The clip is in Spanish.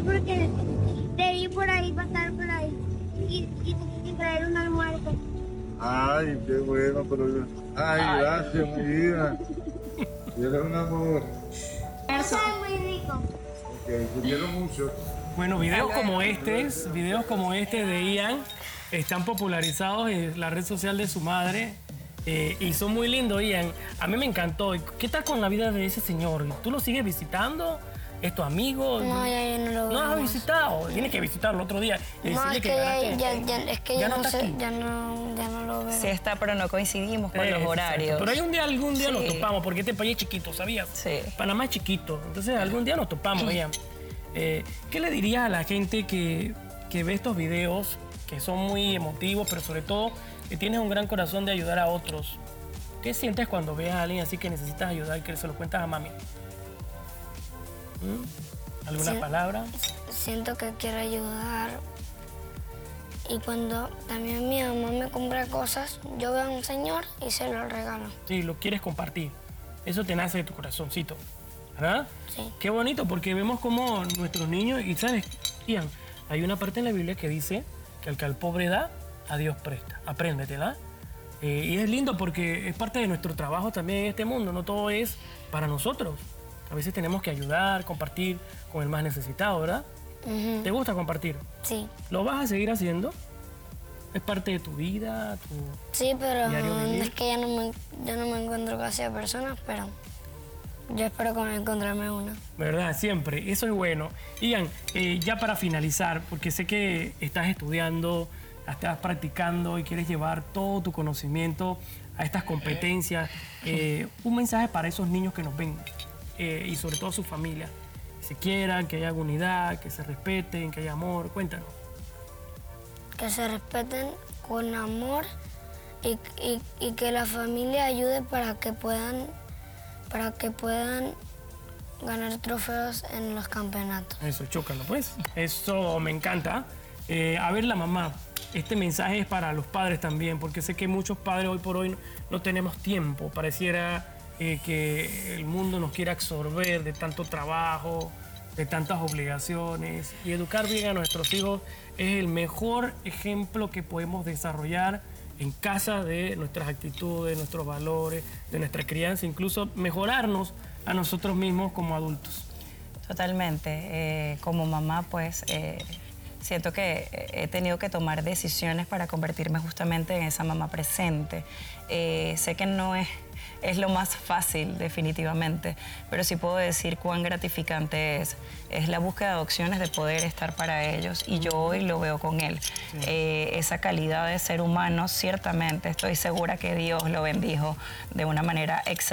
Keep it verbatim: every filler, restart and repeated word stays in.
porque te vi por ahí, pasar por ahí y, y, y traer un almuerzo. Ay, qué bueno, pero... Ay, Ay. gracias, mi vida. Eres un amor. Eso es muy rico. Ok, te quiero mucho. Bueno, videos como este, videos como este de Ian están popularizados en la red social de su madre eh, y son muy lindos, Ian. A mí me encantó. ¿Qué tal con la vida de ese señor? ¿Tú lo sigues visitando? ¿Es tu amigo? No, ya yo no lo veo. ¿No has más. visitado? Tienes que visitarlo otro día. y No, decirle es que, ya, ganaste. ya, ya- es que Ya ya, no no está sé, aquí. ya no, ya no lo veo. Sí está, pero no coincidimos con los Exacto. horarios. Pero hay un día, algún día Sí. nos topamos, porque este país es chiquito, ¿sabías? Sí. Panamá es chiquito, entonces algún día nos topamos, Ian. Eh, ¿Qué le dirías a la gente que, que ve estos videos, que son muy emotivos, pero sobre todo que tienes un gran corazón de ayudar a otros? ¿Qué sientes cuando ves a alguien así que necesitas ayudar y que se lo cuentas a mami? ¿Mm? ¿Alguna Sí. palabra? Siento que quiero ayudar. Y cuando también mi mamá me compra cosas, yo veo a un señor y se lo regalo. Sí, lo quieres compartir. Eso te nace de tu corazoncito, ¿verdad? Sí. Qué bonito, porque vemos como nuestros niños, y sabes, Ian, hay una parte en la Biblia que dice que al que al pobre da, a Dios presta. Apréndetela. Eh, y es lindo porque es parte de nuestro trabajo también en este mundo, no todo es para nosotros. A veces tenemos que ayudar, compartir con el más necesitado, ¿verdad? Ujú. ¿Te gusta compartir? Sí. ¿Lo vas a seguir haciendo? ¿Es parte de tu vida? Tu... Sí, pero Diario vivir. es que ya no me, ya no me encuentro casi a personas, pero yo espero con encontrarme una. ¿Verdad? Siempre. Eso es bueno. Ian, eh, ya para finalizar, porque sé que estás estudiando, estás practicando y quieres llevar todo tu conocimiento a estas competencias, eh, un mensaje para esos niños que nos ven eh, y sobre todo sus familias. Que se quieran, que haya unidad, que se respeten, que haya amor. Cuéntanos. Que se respeten con amor y, y- y que la familia ayude para que puedan, para que puedan ganar trofeos en los campeonatos. Eso, chócalo, pues. Eso me encanta. Eh, a ver, la mamá, este mensaje es para los padres también, porque sé que muchos padres hoy por hoy no, no tenemos tiempo. Pareciera eh, que el mundo nos quiere absorber de tanto trabajo, de tantas obligaciones. Y educar bien a nuestros hijos es el mejor ejemplo que podemos desarrollar en casa de nuestras actitudes, nuestros valores, de nuestra crianza, incluso mejorarnos a nosotros mismos como adultos. Totalmente. Eh, como mamá, pues, eh, siento que he tenido que tomar decisiones para convertirme justamente en esa mamá presente. Eh, sé que no es, es lo más fácil, definitivamente, pero sí puedo decir cuán gratificante es. Es la búsqueda de opciones de poder estar para ellos, y yo hoy lo veo con él. Sí. Eh, esa calidad de ser humano, ciertamente, estoy segura que Dios lo bendijo de una manera excelente.